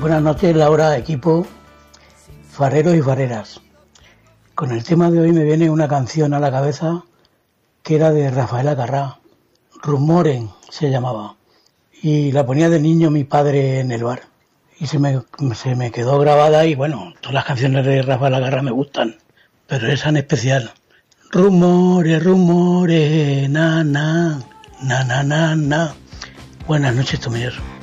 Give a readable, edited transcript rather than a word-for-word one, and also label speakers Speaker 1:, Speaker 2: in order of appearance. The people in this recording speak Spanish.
Speaker 1: Buenas noches, Laura, equipo, fareros y fareras. Con el tema de hoy me viene una canción a la cabeza que era de Rafael Acarrá, Rumoren se llamaba, y la ponía de niño mi padre en el bar. Y se me quedó grabada y bueno, todas las canciones de Rafael Acarrá me gustan, pero esa en especial. Rumores, rumores, na, na, na, na, na, na. Buenas noches, Tomilloso.